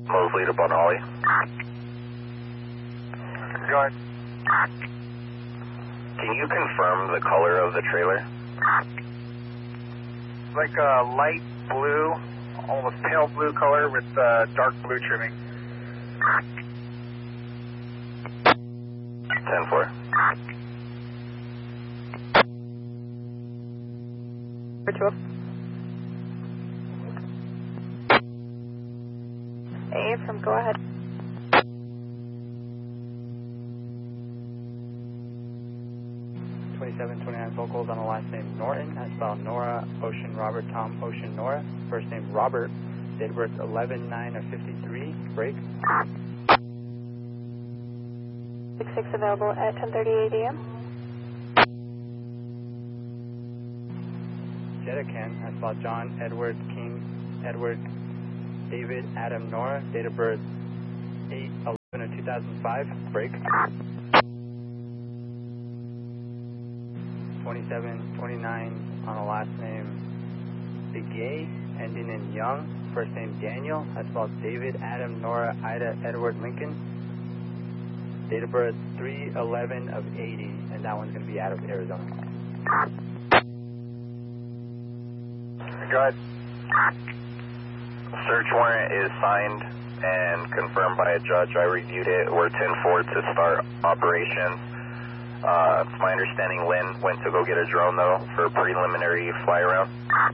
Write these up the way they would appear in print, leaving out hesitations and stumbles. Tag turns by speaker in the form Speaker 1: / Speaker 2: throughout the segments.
Speaker 1: Mosley to Bonali.
Speaker 2: Go ahead.
Speaker 1: Can you confirm the color of the trailer?
Speaker 2: Like a light blue, almost pale blue color with dark blue trimming.
Speaker 1: 10-4.
Speaker 3: From go ahead.
Speaker 4: Vocals on the last name Norton. I spell Nora, Ocean, Robert, Tom, Ocean, Nora. First name Robert. Date of birth 11/9/53. Break.
Speaker 3: 66 available at 10:38 a.m.
Speaker 4: Jetacan. I spell John, Edward, King, Edward, David, Adam, Nora. Date of birth 8/11/2005. Break. 2729 on a last name Begay, ending in Young. First name Daniel. I spelled David, Adam, Nora, Ida, Edward, Lincoln. Date of birth 3/11/80, and that one's going to be out of Arizona.
Speaker 2: Go ahead.
Speaker 1: Search warrant is signed and confirmed by a judge. I reviewed it. We're 10-4 to start operations. It's my understanding Lynn went to go get a drone, though, for a preliminary fly around.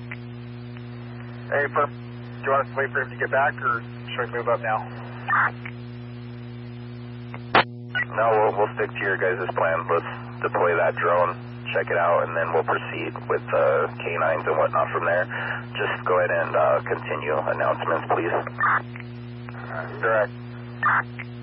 Speaker 2: Hey, do you want us to wait for him to get back, or should we move up now?
Speaker 1: No, we'll stick to your guys' plan. Let's deploy that drone, check it out, and then we'll proceed with K9s and whatnot from there. Just go ahead and continue announcements, please.
Speaker 2: Direct.